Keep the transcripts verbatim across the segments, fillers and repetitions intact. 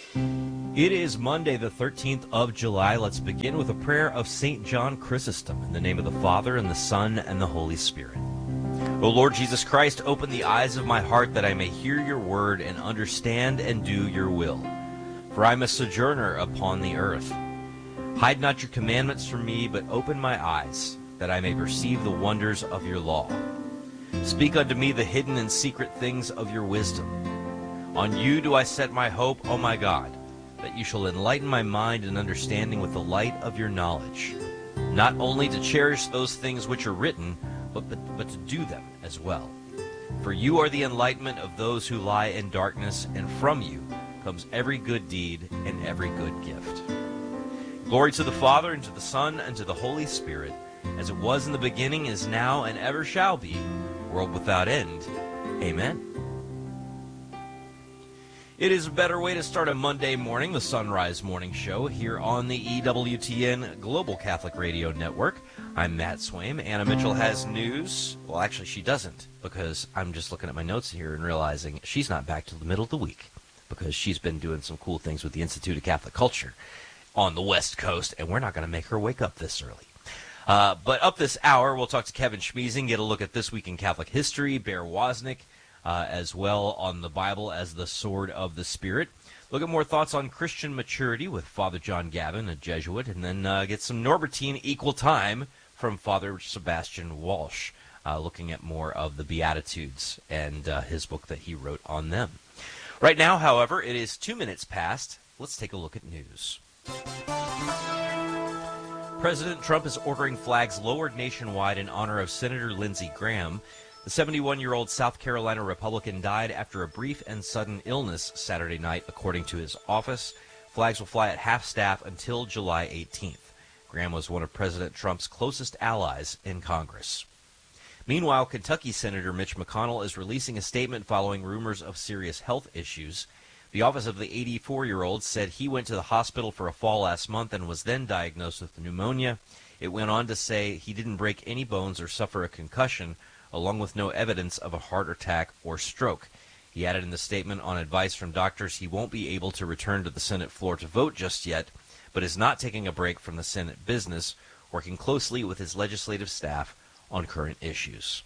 It is Monday, the thirteenth of July. Let's begin with a prayer of Saint John Chrysostom. In the name of the Father, and the Son, and the Holy Spirit. O Lord Jesus Christ, open the eyes of my heart that I may hear your word and understand and do your will. For I am a sojourner upon the earth. Hide not your commandments from me, but open my eyes, that I may perceive the wonders of your law. Speak unto me the hidden and secret things of your wisdom. On you do I set my hope, O my God, that you shall enlighten my mind and understanding with the light of your knowledge, not only to cherish those things which are written, but, but, but to do them as well. For you are the enlightenment of those who lie in darkness, and from you comes every good deed and every good gift. Glory to the Father, and to the Son, and to the Holy Spirit, as it was in the beginning, is now, and ever shall be, world without end. Amen. It is a better way to start a Monday morning, the Sunrise Morning Show, here on the E W T N Global Catholic Radio Network. I'm Matt Swaim. Anna Mitchell has news. Well, actually, she doesn't, because I'm just looking at my notes here and realizing she's not back till the middle of the week, because she's been doing some cool things with the Institute of Catholic Culture on the West Coast, and we're not going to make her wake up this early. Uh, but up this hour, we'll talk to Kevin Schmiesing, get a look at This Week in Catholic History, Bear Wozniak, Uh, as well on the Bible as the sword of the Spirit. Look at more thoughts on Christian maturity with Father John Gavin, a Jesuit, and then uh, get some Norbertine equal time from Father Sebastian Walsh, uh, looking at more of the Beatitudes and uh, his book that he wrote on them. Right now, however, it is two minutes past. Let's take a look at news. President Trump is ordering flags lowered nationwide in honor of Senator Lindsey Graham. The seventy-one-year-old South Carolina Republican died after a brief and sudden illness Saturday night, according to his office. Flags will fly at half-staff until July eighteenth. Graham was one of President Trump's closest allies in Congress. Meanwhile, Kentucky Senator Mitch McConnell is releasing a statement following rumors of serious health issues. The office of the eighty-four-year-old said he went to the hospital for a fall last month and was then diagnosed with pneumonia. It went on to say he didn't break any bones or suffer a concussion, along with no evidence of a heart attack or stroke. He added in the statement, on advice from doctors, he won't be able to return to the Senate floor to vote just yet, but is not taking a break from the Senate business, working closely with his legislative staff on current issues.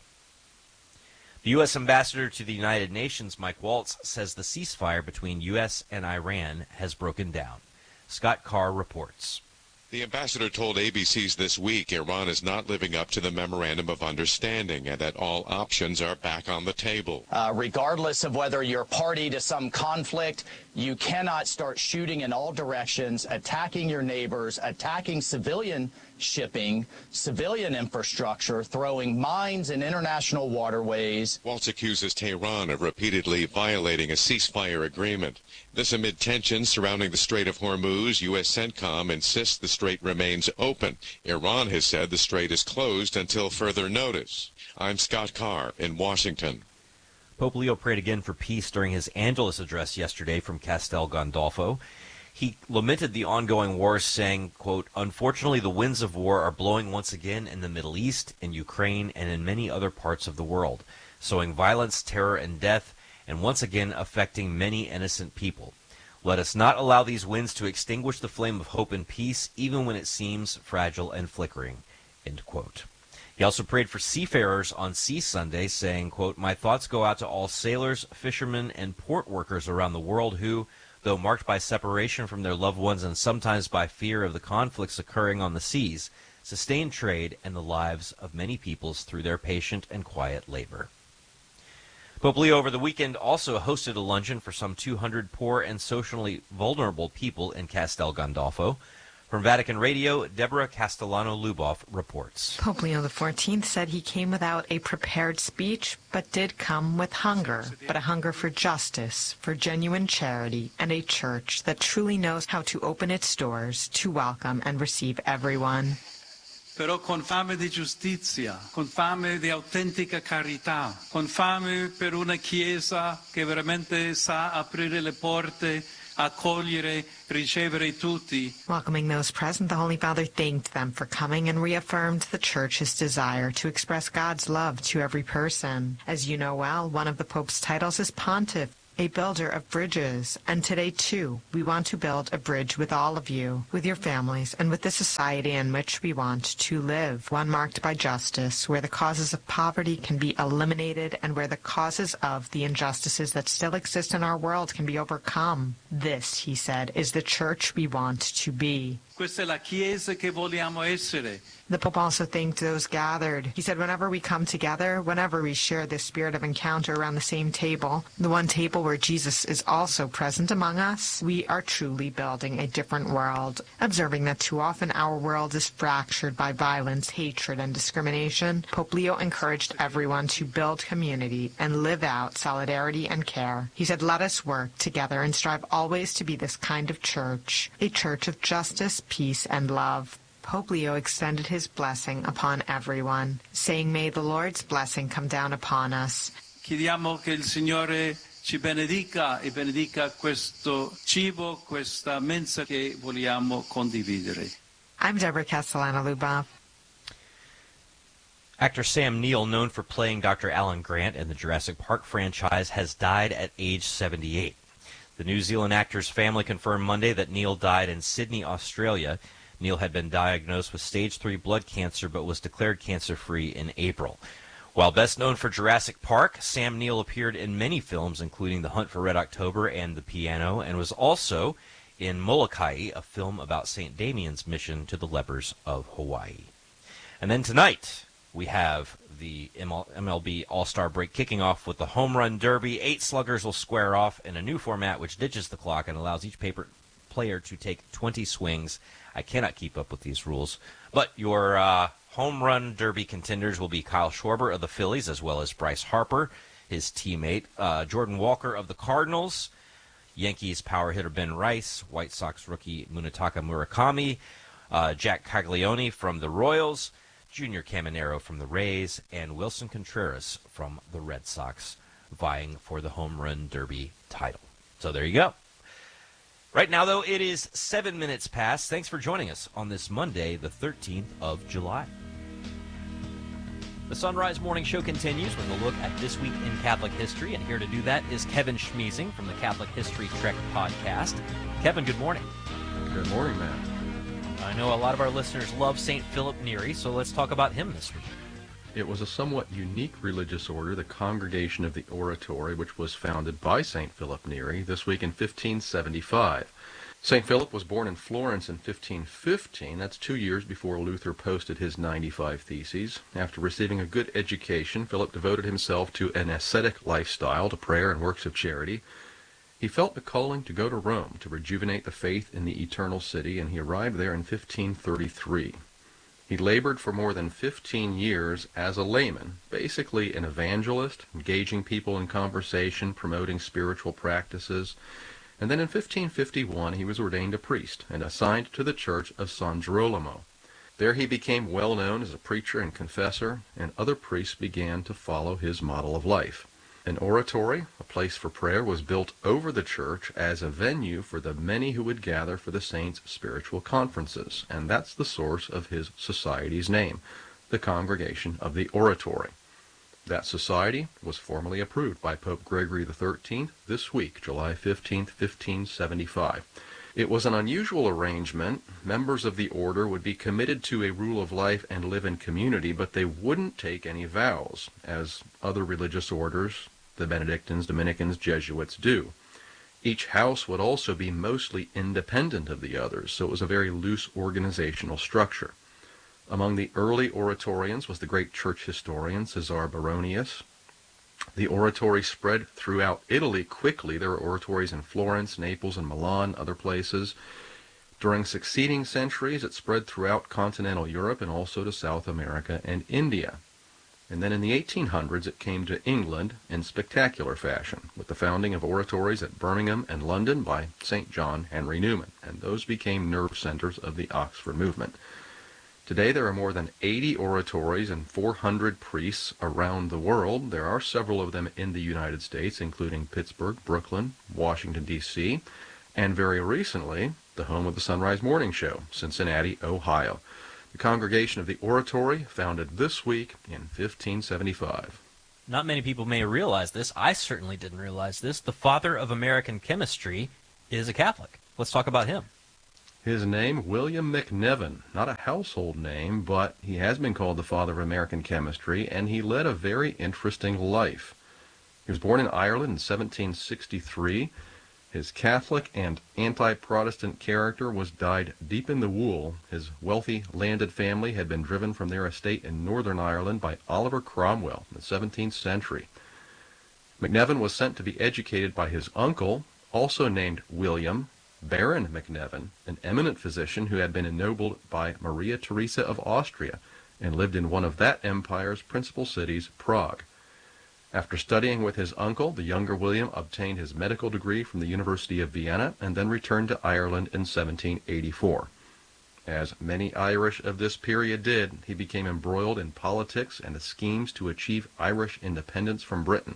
The U S ambassador to the United Nations, Mike Waltz, says the ceasefire between U S and Iran has broken down. Scott Carr reports. The ambassador told A B C's This Week Iran is not living up to the Memorandum of Understanding and that all options are back on the table. Uh, regardless of whether you're party to some conflict, you cannot start shooting in all directions, attacking your neighbors, attacking civilian shipping, civilian infrastructure, throwing mines in international waterways. Waltz accuses Tehran of repeatedly violating a ceasefire agreement. This amid tensions surrounding the Strait of Hormuz. U S CENTCOM insists the strait remains open. Iran has said the strait is closed until further notice. I'm Scott Carr in Washington. Pope Leo prayed again for peace during his Angelus address yesterday from Castel Gandolfo. He lamented the ongoing wars, saying, quote, "Unfortunately, the winds of war are blowing once again in the Middle East, in Ukraine, and in many other parts of the world, sowing violence, terror, and death, and once again affecting many innocent people. Let us not allow these winds to extinguish the flame of hope and peace, even when it seems fragile and flickering," end quote. He also prayed for seafarers on Sea Sunday, saying, quote, "My thoughts go out to all sailors, fishermen, and port workers around the world who, though marked by separation from their loved ones and sometimes by fear of the conflicts occurring on the seas, sustain trade and the lives of many peoples through their patient and quiet labor." Pope Leo over the weekend also hosted a luncheon for some two hundred poor and socially vulnerable people in Castel Gandolfo. From Vatican Radio, Deborah Castellano-Luboff reports. Pope Leo the fourteenth said he came without a prepared speech, but did come with hunger, but a hunger for justice, for genuine charity, and a church that truly knows how to open its doors to welcome and receive everyone. Però con fame di giustizia, con fame di autentica carità, con fame per una Chiesa che veramente sa aprire le porte, accogliere, ricevere tutti. Welcoming those present, the Holy Father thanked them for coming and reaffirmed the Church's desire to express God's love to every person. As you know well, one of the Pope's titles is Pontiff, a builder of bridges. And today, too, we want to build a bridge with all of you, with your families, and with the society in which we want to live, one marked by justice, where the causes of poverty can be eliminated and where the causes of the injustices that still exist in our world can be overcome. This, he said, is the church we want to be. Questa è la Chiesa che vogliamo essere. The Pope also thanked those gathered. He said, whenever we come together, whenever we share this spirit of encounter around the same table, the one table where Jesus is also present among us, we are truly building a different world. Observing that too often our world is fractured by violence, hatred, and discrimination, Pope Leo encouraged everyone to build community and live out solidarity and care. He said, let us work together and strive always to be this kind of church, a church of justice, peace, and love. Pope Leo extended his blessing upon everyone, saying, may the Lord's blessing come down upon us. Chiediamo che il Signore ci benedica e benedica questo cibo, questa mensa che vogliamo condividere. I'm Deborah Castellano-Lubov. Actor Sam Neill, known for playing Doctor Alan Grant in the Jurassic Park franchise, has died at age seventy-eight. The New Zealand actor's family confirmed Monday that Neill died in Sydney, Australia. Neill had been diagnosed with stage three blood cancer but was declared cancer-free in April. While best known for Jurassic Park, Sam Neill appeared in many films, including The Hunt for Red October and The Piano, and was also in Molokai, a film about Saint Damian's mission to the lepers of Hawaii. And then tonight, we have the M L B All-Star break kicking off with the Home Run Derby. Eight sluggers will square off in a new format which ditches the clock and allows each paper player to take twenty swings. I cannot keep up with these rules. But your uh, Home Run Derby contenders will be Kyle Schwarber of the Phillies, as well as Bryce Harper, his teammate, uh, Jordan Walker of the Cardinals, Yankees power hitter Ben Rice, White Sox rookie Munetaka Murakami, uh, Jack Caglione from the Royals, Junior Caminero from the Rays, and Wilson Contreras from the Red Sox, vying for the Home Run Derby title. So there you go. Right now, though, it is seven minutes past. Thanks for joining us on this Monday, the thirteenth of July. The Sunrise Morning Show continues with a look at this week in Catholic history, and here to do that is Kevin Schmiesing from the Catholic History Trek podcast. Kevin, good morning. Good morning, Matt. I know a lot of our listeners love Saint Philip Neri, so let's talk about him this week. It was a somewhat unique religious order, the Congregation of the Oratory, which was founded by Saint Philip Neri this week in fifteen seventy-five. Saint Philip was born in Florence in fifteen fifteen. That's two years before Luther posted his ninety-five Theses. After receiving a good education, Philip devoted himself to an ascetic lifestyle, to prayer and works of charity. He felt a calling to go to Rome to rejuvenate the faith in the Eternal City, and he arrived there in fifteen thirty-three. He labored for more than fifteen years as a layman, basically an evangelist, engaging people in conversation, promoting spiritual practices. And then in fifteen fifty-one he was ordained a priest and assigned to the church of San Girolamo. There he became well known as a preacher and confessor, and other priests began to follow his model of life. An oratory, a place for prayer, was built over the church as a venue for the many who would gather for the saints' spiritual conferences, and that's the source of his society's name, the Congregation of the Oratory. That society was formally approved by Pope Gregory the thirteenth this week, July fifteenth, fifteen seventy-five. It was an unusual arrangement. Members of the order would be committed to a rule of life and live in community, but they wouldn't take any vows, as other religious orders, the Benedictines, Dominicans, Jesuits, do. Each house would also be mostly independent of the others, so it was a very loose organizational structure. Among the early oratorians was the great church historian Caesar Baronius. The oratory spread throughout Italy quickly. There were oratories in Florence, Naples, and Milan, other places. During succeeding centuries, it spread throughout continental Europe and also to South America and India. And then in the eighteen hundreds, it came to England in spectacular fashion, with the founding of oratories at Birmingham and London by Saint John Henry Newman, and those became nerve centers of the Oxford movement. Today there are more than eighty oratories and four hundred priests around the world. There are several of them in the United States, including Pittsburgh, Brooklyn, Washington, D C, and very recently, the home of the Sunrise Morning Show, Cincinnati, Ohio. The Congregation of the Oratory, founded this week in fifteen seventy-five. Not many people may realize this. I certainly didn't realize this. The father of American chemistry is a Catholic. Let's talk about him. His name, William McNevin. Not a household name, but he has been called the father of American chemistry, and he led a very interesting life. He was born in Ireland in seventeen sixty-three. His Catholic and anti-Protestant character was dyed deep in the wool. His wealthy landed family had been driven from their estate in Northern Ireland by Oliver Cromwell in the seventeenth century. McNevin was sent to be educated by his uncle, also named William, Baron McNevin, an eminent physician who had been ennobled by Maria Theresa of Austria and lived in one of that empire's principal cities, Prague. After studying with his uncle, the younger William obtained his medical degree from the University of Vienna and then returned to Ireland in seventeen eighty-four. As many Irish of this period did, he became embroiled in politics and the schemes to achieve Irish independence from Britain.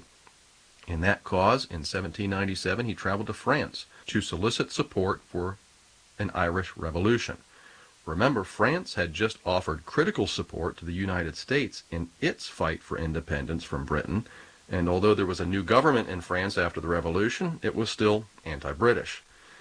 In that cause, in seventeen ninety-seven, he traveled to France to solicit support for an Irish revolution. Remember, France had just offered critical support to the United States in its fight for independence from Britain, and although there was a new government in France after the revolution, it was still anti-British.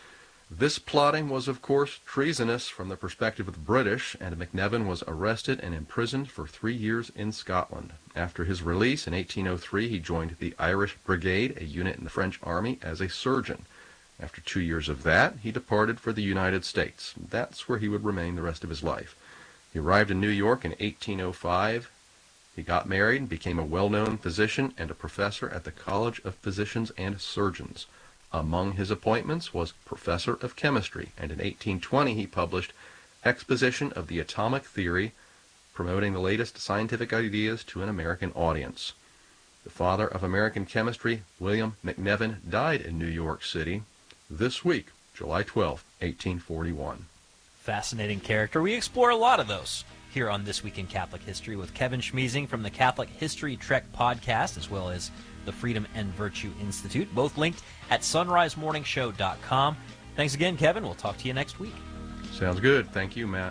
This plotting was, of course, treasonous from the perspective of the British, and McNevin was arrested and imprisoned for three years in Scotland. After his release in eighteen oh three, he joined the Irish Brigade, a unit in the French army, as a surgeon. After two years of that, he departed for the United States. That's where he would remain the rest of his life. He arrived in New York in eighteen oh five. He got married and became a well-known physician and a professor at the College of Physicians and Surgeons. Among his appointments was professor of chemistry, and in eighteen twenty he published Exposition of the Atomic Theory, promoting the latest scientific ideas to an American audience. The father of American chemistry, William McNevin, died in New York City this week, July twelfth, eighteen forty-one. Fascinating character. We explore a lot of those here on This Week in Catholic History with Kevin Schmeezing from the Catholic History Trek podcast, as well as the Freedom and Virtue Institute, both linked at sunrise morning show dot com. Thanks again, Kevin. We'll talk to you next week. Sounds good. Thank you, Matt.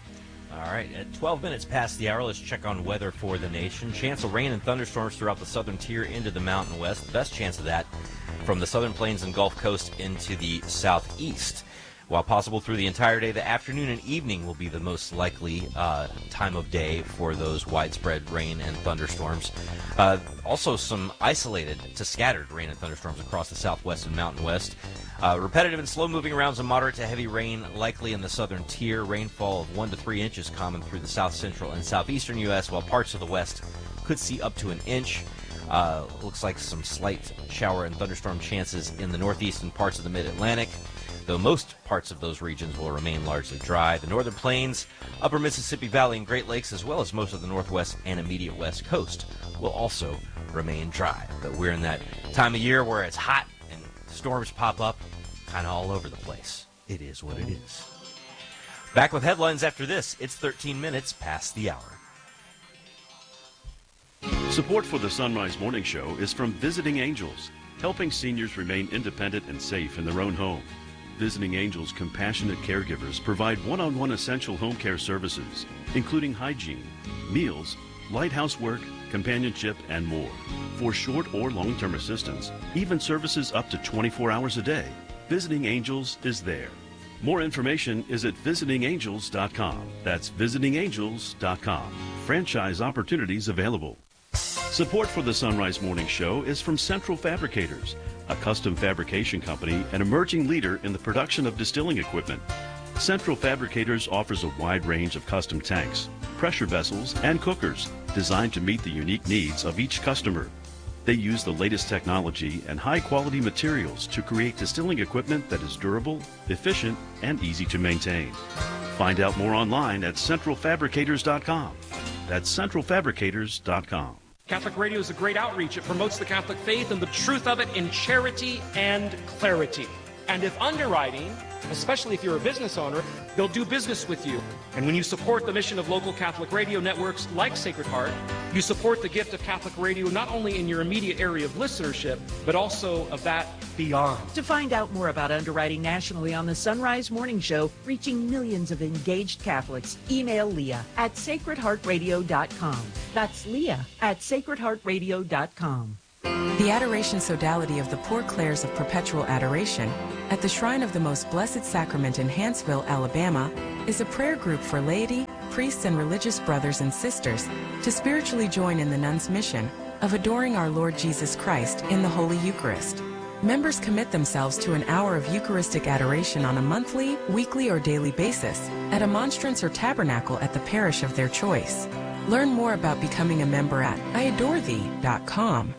All right, at twelve minutes past the hour, let's check on weather for the nation. Chance of rain and thunderstorms throughout the southern tier into the Mountain West. The best chance of that from the southern plains and Gulf Coast into the southeast. While possible through the entire day, the afternoon and evening will be the most likely uh, time of day for those widespread rain and thunderstorms. Uh, also some isolated to scattered rain and thunderstorms across the southwest and Mountain West. Uh, repetitive and slow-moving arounds of moderate to heavy rain likely in the southern tier. Rainfall of one to three inches common through the south central and southeastern U S, while parts of the west could see up to an inch. Uh, looks like some slight shower and thunderstorm chances in the northeast and parts of the mid-Atlantic, though most parts of those regions will remain largely dry. The northern plains, upper Mississippi Valley, and Great Lakes, as well as most of the northwest and immediate west coast, will also remain dry. But we're in that time of year where it's hot and storms pop up kind of all over the place. It is what it is. Back with headlines after this. It's thirteen minutes past the hour. Support for the Sunrise Morning Show is from Visiting Angels, helping seniors remain independent and safe in their own home. Visiting Angels compassionate caregivers provide one-on-one essential home care services, including hygiene, meals, light housework, companionship, and more. For short or long-term assistance, even services up to twenty-four hours a day, Visiting Angels is there. More information is at visiting angels dot com. That's visiting angels dot com. Franchise opportunities available. Support for the Sunrise Morning Show is from Central Fabricators, a custom fabrication company and emerging leader in the production of distilling equipment. Central Fabricators offers a wide range of custom tanks, pressure vessels, and cookers designed to meet the unique needs of each customer. They use the latest technology and high-quality materials to create distilling equipment that is durable, efficient, and easy to maintain. Find out more online at central fabricators dot com. That's central fabricators dot com. Catholic Radio is a great outreach. It promotes the Catholic faith and the truth of it in charity and clarity. And if underwriting, especially if you're a business owner, they'll do business with you. And when you support the mission of local Catholic radio networks like Sacred Heart, you support the gift of Catholic radio not only in your immediate area of listenership, but also of that beyond. To find out more about underwriting nationally on the Sunrise Morning Show, reaching millions of engaged Catholics, email Leah at sacred heart radio dot com. That's Leah at sacred heart radio dot com. The Adoration Sodality of the Poor Clares of Perpetual Adoration at the Shrine of the Most Blessed Sacrament in Hanceville, Alabama, is a prayer group for laity, priests, and religious brothers and sisters to spiritually join in the nuns' mission of adoring our Lord Jesus Christ in the Holy Eucharist. Members commit themselves to an hour of Eucharistic adoration on a monthly, weekly, or daily basis at a monstrance or tabernacle at the parish of their choice. Learn more about becoming a member at I adore thee dot com.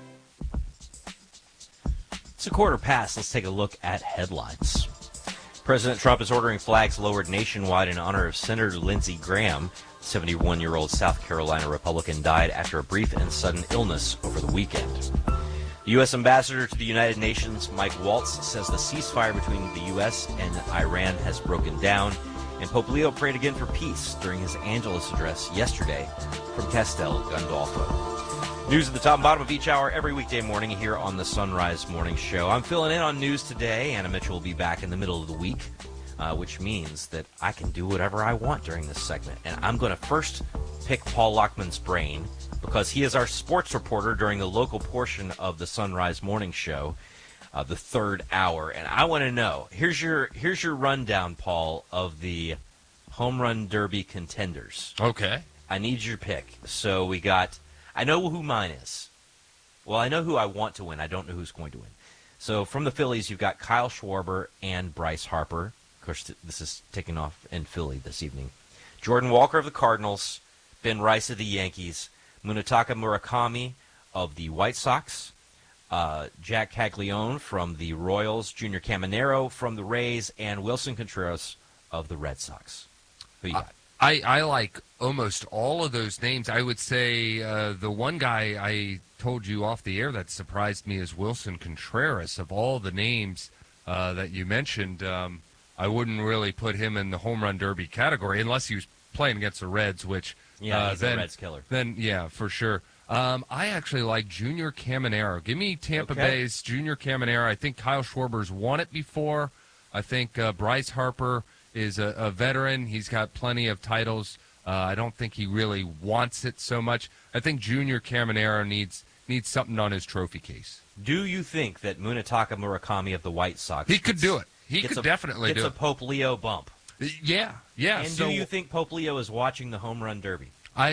It's a quarter past. Let's take a look at headlines. President Trump is ordering flags lowered nationwide in honor of Senator Lindsey Graham. The seventy-one-year-old South Carolina Republican died after a brief and sudden illness over the weekend. The U S Ambassador to the United Nations, Mike Waltz, says the ceasefire between the U S and Iran has broken down, and Pope Leo prayed again for peace during his Angelus address yesterday from Castel Gandolfo. News at the top and bottom of each hour every weekday morning here on the Sunrise Morning Show. I'm filling in on news today. Anna Mitchell will be back in the middle of the week, uh, which means that I can do whatever I want during this segment. And I'm going to first pick Paul Lockman's brain because he is our sports reporter during the local portion of the Sunrise Morning Show, uh, the third hour. And I want to know, here's your here's your rundown, Paul, of the Home Run Derby contenders. Okay. I need your pick. So we got... I know who mine is. Well, I know who I want to win. I don't know who's going to win. So from the Phillies, you've got Kyle Schwarber and Bryce Harper. Of course, this is taking off in Philly this evening. Jordan Walker of the Cardinals, Ben Rice of the Yankees, Munetaka Murakami of the White Sox, uh, Jack Caglione from the Royals, Junior Caminero from the Rays, and Wilson Contreras of the Red Sox. Who you got? I, I like almost all of those names. I would say uh, the one guy I told you off the air that surprised me is Wilson Contreras. Of all the names uh, that you mentioned, um, I wouldn't really put him in the home run derby category unless he was playing against the Reds, which yeah, uh, he's then, a Reds killer. Then yeah, for sure. Um, I actually like Junior Caminero. Give me Tampa okay. Bay's Junior Caminero. I think Kyle Schwarber's won it before. I think uh, Bryce Harper is a, a veteran. He's got plenty of titles. Uh, I don't think he really wants it so much. I think Junior Caminero needs needs something on his trophy case. Do you think that Munetaka Murakami of the White Sox he could gets, do it? He could a, definitely gets do a it. Pope Leo bump. Yeah, yeah. And so do you think Pope Leo is watching the home run derby?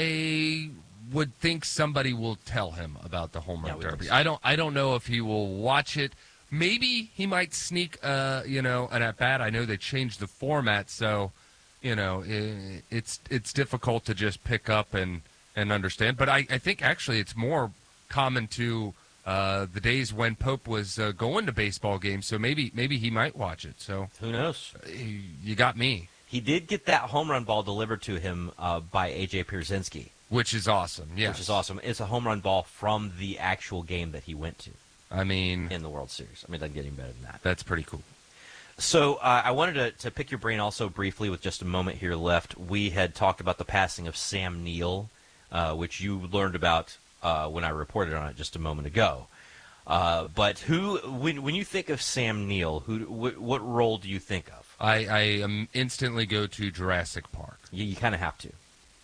I would think somebody will tell him about the home run yeah, derby. So. I don't. I don't know if he will watch it. Maybe he might sneak, uh, you know, an at bat. I know they changed the format, so you know it, it's it's difficult to just pick up and, and understand. But I, I think actually it's more common to uh, the days when Pope was uh, going to baseball games. So maybe maybe he might watch it. So who knows? Uh, you got me. He did get that home run ball delivered to him uh, by A J Pierzynski, which is awesome. Yes, which is awesome. It's a home run ball from the actual game that he went to. I mean, in the World Series. I mean, it doesn't get any better than that. That's pretty cool. So uh, I wanted to, to pick your brain also briefly with just a moment here left. We had talked about the passing of Sam Neill, uh, which you learned about uh, when I reported on it just a moment ago. Uh, but who, when when you think of Sam Neill, who wh- what role do you think of? I, I um, instantly go to Jurassic Park. You, you kind of have to.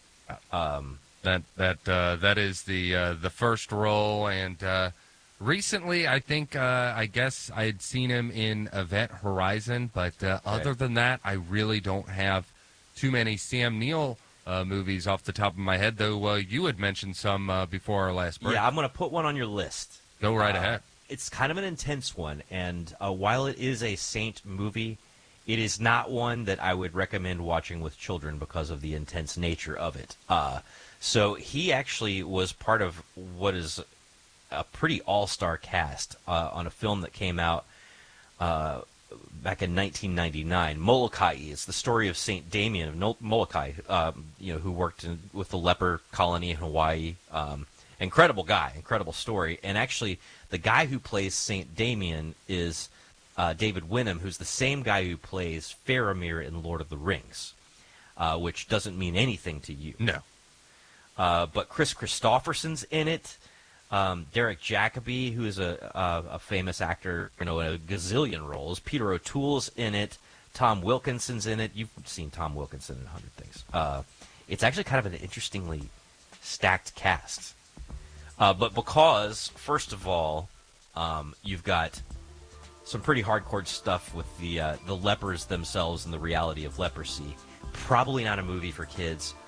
Um, that that uh, that is the uh, the first role, and uh, recently I think uh, I guess I had seen him in Event Horizon, but uh, okay. other than that, I really don't have too many Sam Neill uh, movies off the top of my head. Though uh, you had mentioned some uh, before our last break. Yeah, I'm going to put one on your list. Go right uh, ahead. It's kind of an intense one, and uh, while it is a saint movie, it is not one that I would recommend watching with children because of the intense nature of it. Uh, so he actually was part of what is a pretty all-star cast uh, on a film that came out uh, back in nineteen ninety-nine. Molokai is the story of Saint Damien of no- Molokai, um, you know, who worked in, with the leper colony in Hawaii. Um, incredible guy, incredible story. And actually, the guy who plays Saint Damien is uh, David Wenham, who's the same guy who plays Faramir in Lord of the Rings, uh, which doesn't mean anything to you. No. Uh, but Chris Christopherson's in it. Um, Derek Jacobi, who is a, a, a famous actor, you know, in a gazillion roles. Peter O'Toole's in it. Tom Wilkinson's in it. You've seen Tom Wilkinson in a hundred things. Uh, it's actually kind of an interestingly stacked cast. Uh, but because, first of all, um, you've got some pretty hardcore stuff with the uh, the lepers themselves and the reality of leprosy. Probably not a movie for kids.